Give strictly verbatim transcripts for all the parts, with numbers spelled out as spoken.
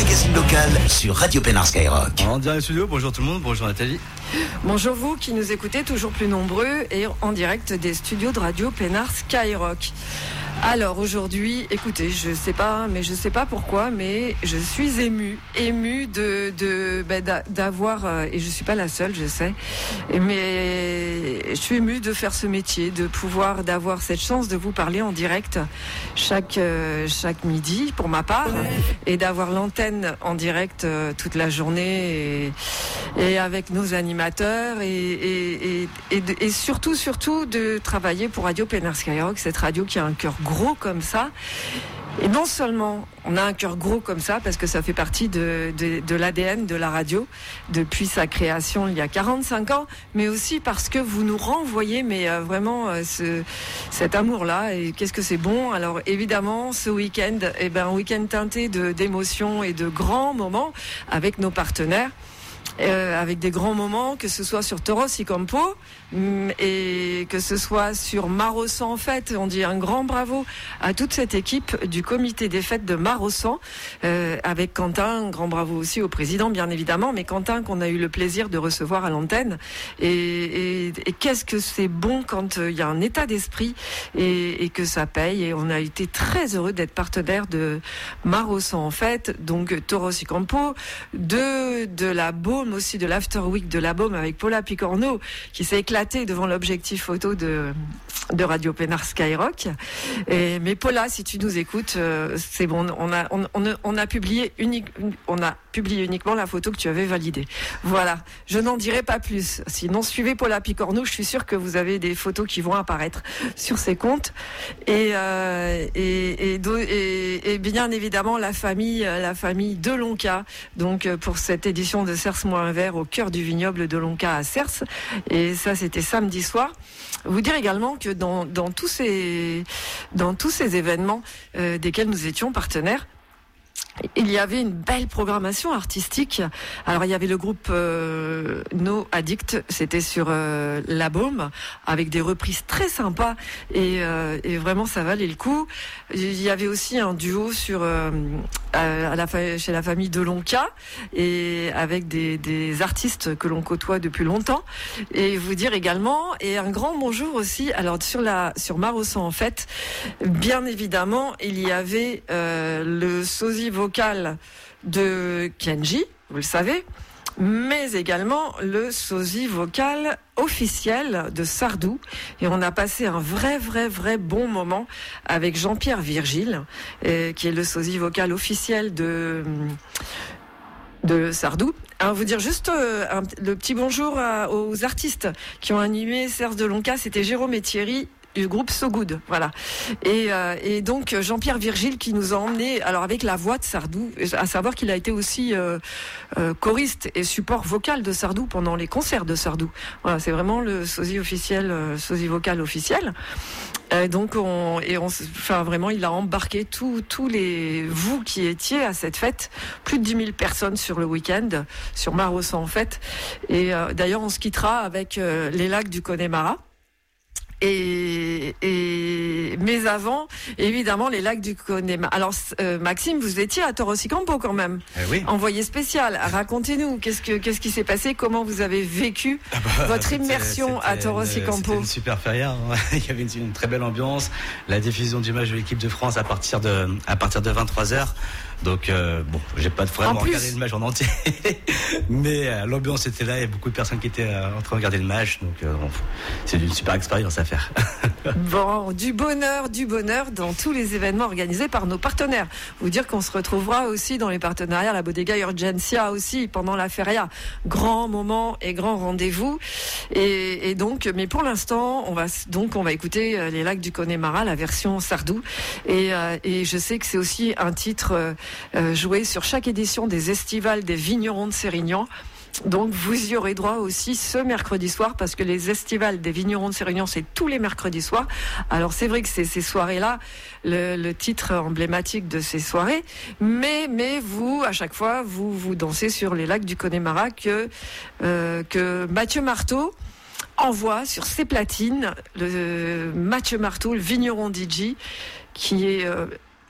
magazine local sur Radio Pénard Skyrock. En direct studio, bonjour tout le monde, bonjour Nathalie. Bonjour vous qui nous écoutez, toujours plus nombreux et en direct des studios de Radio Pénard Skyrock. Alors aujourd'hui, écoutez, je sais pas, mais je sais pas pourquoi, mais je suis émue, émue de, de bah, d'avoir, euh, et je suis pas la seule, je sais, mais je suis émue de faire ce métier, de pouvoir, d'avoir cette chance de vous parler en direct chaque euh, chaque midi pour ma part, et d'avoir l'antenne en direct euh, toute la journée et, et avec nos animateurs et et et, et, de, et surtout surtout de travailler pour Radio Pénard Skyrock, cette radio qui a un cœur gros comme ça. Et non seulement on a un cœur gros comme ça parce que ça fait partie de, de, de l'A D N de la radio depuis sa création il y a quarante-cinq ans, mais aussi parce que vous nous renvoyez mais euh, vraiment euh, ce, cet amour-là. Et qu'est-ce que c'est bon. Alors évidemment ce week-end, eh ben, un week-end teinté de, d'émotions et de grands moments avec nos partenaires. Euh, avec des grands moments, que ce soit sur Toros y Campo et que ce soit sur Maraussan en fête. On dit un grand bravo à toute cette équipe du comité des fêtes de Maraussan, euh, avec Quentin, un grand bravo aussi au président bien évidemment, mais Quentin qu'on a eu le plaisir de recevoir à l'antenne. Et, et, et qu'est-ce que c'est bon quand il euh, y a un état d'esprit et, et que ça paye. Et on a été très heureux d'être partenaire de Maraussan en fête, donc Toros y Campo, de, de la Baume aussi, de l'After Week de la Baume avec Paula Picorno qui s'est éclatée devant l'objectif photo de, de Radio Pénard Skyrock. Et, mais Paula, si tu nous écoutes, euh, c'est bon, on a, on, on, on a publié unique, on a publié uniquement la photo que tu avais validée. Voilà, je n'en dirai pas plus. Sinon, suivez Paula Picorno, je suis sûre que vous avez des photos qui vont apparaître sur ses comptes. Et, euh, et, et, et, et bien évidemment la famille, la famille de Lonca, donc pour cette édition de Cerce un verre au cœur du vignoble de Lonca à Cerce, et ça c'était samedi soir. Vous dire également que dans, dans tous ces dans tous ces événements euh, desquels nous étions partenaires, il y avait une belle programmation artistique. Alors il y avait le groupe euh, No Addict, c'était sur euh, la Baume, avec des reprises très sympas et, euh, et vraiment ça valait le coup. Il y avait aussi un duo sur euh, à la, chez la famille de Lonca et avec des, des artistes que l'on côtoie depuis longtemps. Et vous dire également, et un grand bonjour aussi, alors sur la sur Maraussan en fait, bien évidemment il y avait euh, le sosie vocal de Kenji, vous le savez, mais également le sosie vocal officiel de Sardou. Et on a passé un vrai, vrai, vrai bon moment avec Jean-Pierre Virgile, euh, qui est le sosie vocal officiel de... de Sardou. Alors, vous dire juste euh, un, le petit bonjour à, aux artistes qui ont animé Cerce de Lonca, c'était Jérôme et Thierry du groupe So Good, voilà. Et, euh, et donc Jean-Pierre Virgile qui nous a emmenés, alors avec la voix de Sardou, à savoir qu'il a été aussi euh, euh, choriste et support vocal de Sardou pendant les concerts de Sardou. Voilà, c'est vraiment le sosie officiel, euh, sosie vocal officiel. Euh, donc on et on, enfin vraiment, il a embarqué tous tous les vous qui étiez à cette fête, plus de dix mille personnes sur le week-end, sur Maraussan en fête. Et euh, d'ailleurs, on se quittera avec euh, les lacs du Connemara. Et, et mais avant, évidemment, les lacs du Connemara. Alors, euh, Maxime, vous étiez à Toros y Campo quand même. Eh oui. Envoyé spécial. Racontez-nous, qu'est-ce que qu'est-ce qui s'est passé, comment vous avez vécu ah bah, votre immersion à Toros y Campo. C'était une super feria. Hein. Il y avait une, une très belle ambiance. La diffusion du match de l'équipe de France à partir de à partir de vingt-trois heures. Donc euh, bon, j'ai pas vraiment regardé le match en entier, mais euh, l'ambiance était là, il y a beaucoup de personnes qui étaient euh, en train de regarder le match, donc euh, bon, c'est une super expérience à faire. Bon, du bonheur, du bonheur dans tous les événements organisés par nos partenaires. Vous dire qu'on se retrouvera aussi dans les partenariats, la Bodega Urgencia aussi pendant la feria. Grand moment et grand rendez-vous. Et, et donc, mais pour l'instant, on va donc on va écouter les lacs du Connemara, la version Sardou. Et, euh, et je sais que c'est aussi un titre euh, Euh, joué sur chaque édition des estivales des vignerons de Sérignan. Donc vous y aurez droit aussi ce mercredi soir, parce que les estivales des vignerons de Sérignan, c'est tous les mercredis soirs. Alors c'est vrai que c'est ces soirées-là, le, le titre emblématique de ces soirées, mais mais vous, à chaque fois, vous vous dansez sur les lacs du Connemara que euh, que Mathieu Marteau envoie sur ses platines, le Mathieu Marteau, le vigneron D J, qui est euh,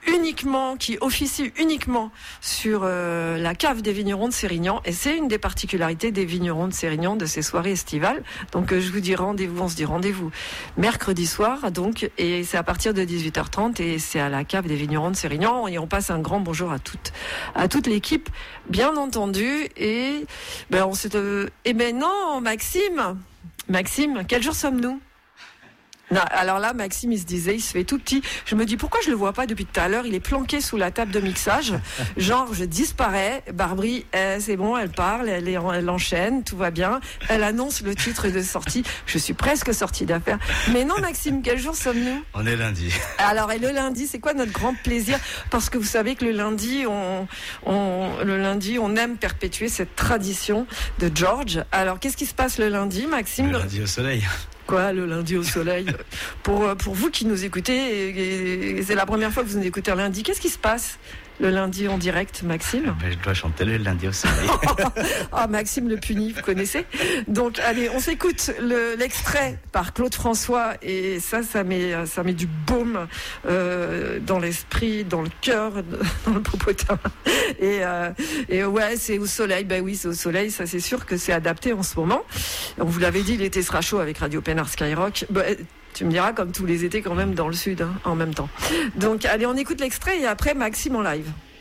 uniquement, qui officie uniquement sur euh, la cave des vignerons de Sérignan, et c'est une des particularités des vignerons de Sérignan, de ces soirées estivales. Donc euh, je vous dis rendez-vous, on se dit rendez-vous mercredi soir, donc, et c'est à partir de dix-huit heures trente, et c'est à la cave des vignerons de Sérignan, et on passe un grand bonjour à toute, à toute l'équipe, bien entendu, et ben on s'est, euh, eh ben non, Maxime, Maxime, quel jour sommes-nous? Non, alors là, Maxime, il se disait, il se fait tout petit. Je me dis, pourquoi je le vois pas depuis tout à l'heure? Il est planqué sous la table de mixage. Genre, je disparais. Barbry, eh, c'est bon, elle parle, elle, est, elle enchaîne, tout va bien. Elle annonce le titre de sortie. Je suis presque sortie d'affaire. Mais non, Maxime, quel jour sommes-nous? On est lundi. Alors, et le lundi, c'est quoi notre grand plaisir? Parce que vous savez que le lundi, on, on, le lundi, on aime perpétuer cette tradition de George. Alors, qu'est-ce qui se passe le lundi, Maxime? Le lundi au soleil. Quoi, le lundi au soleil? Pour, pour vous qui nous écoutez, et, et c'est la première fois que vous nous écoutez un lundi, qu'est-ce qui se passe le lundi en direct, Maxime? Ben, je dois chanter le lundi au soleil. Ah, Maxime le puni, vous connaissez. Donc, allez, on s'écoute le, l'extrait par Claude François, et ça, ça met, ça met du baume euh, dans l'esprit, dans le cœur, dans le popotin. Et, euh, et ouais, c'est au soleil. Ben oui, c'est au soleil. Ça, c'est sûr que c'est adapté en ce moment. On vous l'avait dit, l'été sera chaud avec Radio Pénard Skyrock. Ben, tu me diras, comme tous les étés quand même dans le sud, hein, en même temps. Donc, allez, on écoute l'extrait et après, Maxime en live.